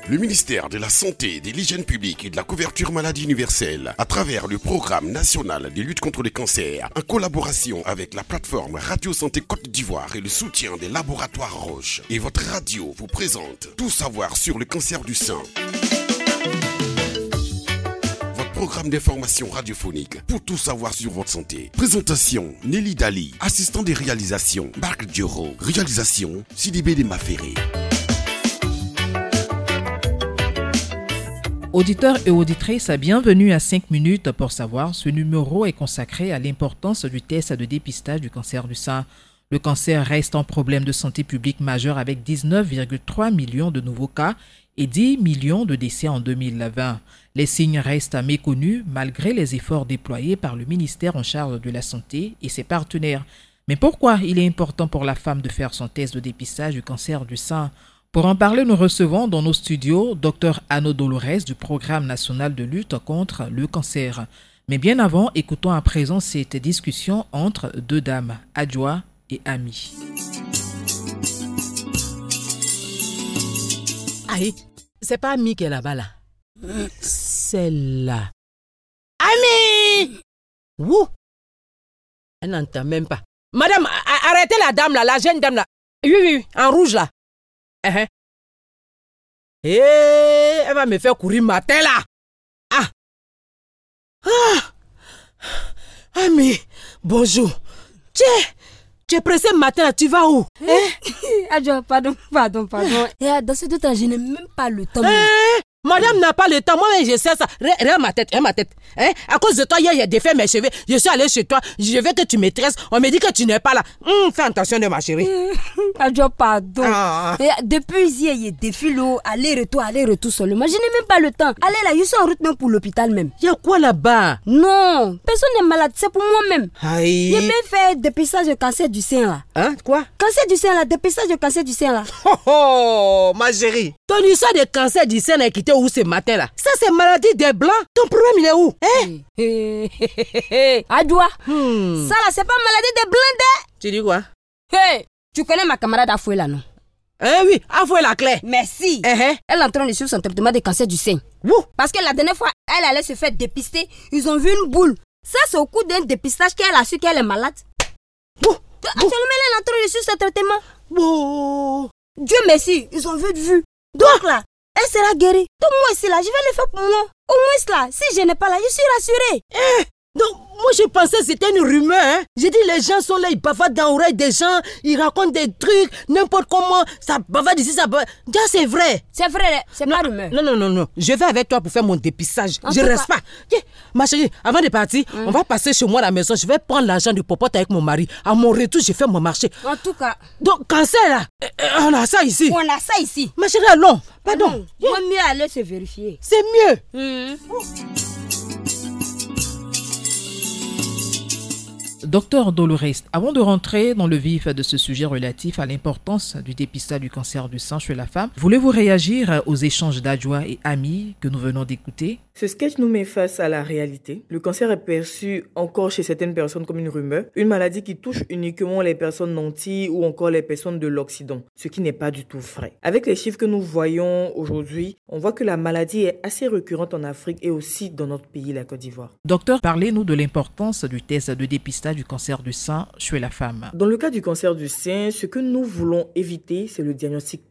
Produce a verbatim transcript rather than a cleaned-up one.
Le ministère de la Santé, de l'Hygiène publique et de la couverture maladie universelle, à travers le programme national de lutte contre le cancer, en collaboration avec la plateforme Radio Santé Côte d'Ivoire et le soutien des laboratoires Roche, et votre radio vous présente Tout savoir sur le cancer du sein. Votre programme d'information radiophonique pour tout savoir sur votre santé. Présentation Nelly Dali, assistant de réalisation Marc Dioro, réalisation Sidibé de Maféré. Auditeurs et auditrices, bienvenue à cinq minutes pour savoir. Ce numéro est consacré à l'importance du test de dépistage du cancer du sein. Le cancer reste un problème de santé publique majeur avec dix-neuf virgule trois millions de nouveaux cas et dix millions de décès en deux mille vingt. Les signes restent méconnus malgré les efforts déployés par le ministère en charge de la santé et ses partenaires. Mais pourquoi il est important pour la femme de faire son test de dépistage du cancer du sein ? Pour en parler, nous recevons dans nos studios Dr Anno Dolores du Programme national de lutte contre le cancer. Mais bien avant, écoutons à présent cette discussion entre deux dames, Adjoa et Ami. Aïe, c'est pas Ami qui est là-bas là. C'est là. Ami! Wouh! Elle n'entend même pas. Madame, arrêtez la dame là, la jeune dame là. Oui, oui, oui, en rouge là. Uh-huh. Et elle va me faire courir matin là. Ah. Ah. Ami, bonjour. Tiens, tu es pressé matin là, tu vas où? Eh? Adjoa, pardon, pardon, pardon. Et dans ce temps, je n'ai même pas le temps. Eh? Madame n'a pas le temps, moi je sais ça. Regarde ma tête, regarde ma tête. Hein? À cause de toi, hier, il a défait mes cheveux. Je suis allée chez toi, je veux que tu me tresses. On me dit que tu n'es pas là. Hum, fais attention de ma chérie. Adjoa, pardon. Ah. Et depuis hier, il défile, aller-retour, aller-retour seulement. Je n'ai même pas le temps. Allez là, je suis en route même pour l'hôpital même. Il y a quoi là-bas? Non, personne n'est malade, c'est pour moi-même. Aïe. J'ai même fait dépistage de cancer du sein là. Hein? Quoi? Cancer du sein là, dépistage de cancer du sein là. Oh oh, ma chérie. Ton histoire de cancer du sein est quitté où ce matin là? Ça c'est maladie des blancs. Ton problème il est où? Hein? Hey, hey, hey, hey. Adjoa, hmm. ça là c'est pas maladie des blancs de... Tu dis quoi? Hey, tu connais ma camarade Afoué là non? Eh oui, Afoué la clé. Merci. Uh-huh. Elle est en train de suivre son traitement de cancer du sein. Wouh. Parce que la dernière fois, elle allait se faire dépister. Ils ont vu une boule. Ça c'est au cours d'un dépistage qu'elle a su qu'elle est malade. Wouh. Actuellement, elle est en train de suivre son traitement. Wouh. Dieu merci, ils ont vu de vue. Donc là, elle sera guérie. Donc moi ici là, je vais le faire pour moi. Au moins là, si je n'ai pas là, je suis rassurée. Eh, donc moi je pensais que c'était une rumeur. Hein? J'ai dit les gens sont là, ils bavardent dans l'oreille des gens, ils racontent des trucs, n'importe comment, ça bavarde ici, ça bavarde. Déjà c'est vrai. C'est vrai, c'est pas rumeur. Non, non, non, non. Je vais avec toi pour faire mon dépistage. En je reste cas... pas. Yeah. Ma chérie, avant de partir, mm. on va passer chez moi à la maison. Je vais prendre l'argent du popote avec mon mari. À mon retour, je fais mon marché. En tout cas. Donc, cancer là, on a ça ici. On a ça ici. Ma chérie, allons. Pardon. Mm. Yeah. Vaut mieux aller se vérifier. C'est mieux. Mm. Oh. Docteur Dolores, avant de rentrer dans le vif de ce sujet relatif à l'importance du dépistage du cancer du sein chez la femme, voulez-vous réagir aux échanges d'Adjoa et Ami que nous venons d'écouter? Ce sketch nous met face à la réalité. Le cancer est perçu encore chez certaines personnes comme une rumeur, une maladie qui touche uniquement les personnes nanties ou encore les personnes de l'Occident, ce qui n'est pas du tout vrai. Avec les chiffres que nous voyons aujourd'hui, on voit que la maladie est assez récurrente en Afrique et aussi dans notre pays, la Côte d'Ivoire. Docteur, parlez-nous de l'importance du test de dépistage du cancer du sein chez la femme. Dans le cas du cancer du sein, ce que nous voulons éviter, c'est le diagnostic